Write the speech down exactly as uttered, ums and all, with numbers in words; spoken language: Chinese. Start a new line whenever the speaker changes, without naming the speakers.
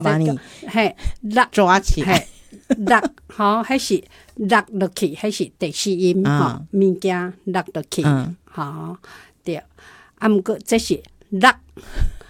把你
嘿落
抓起来，
落好，还是落落去，还是第四音哈，物件落落去，好对。啊，毋过这是落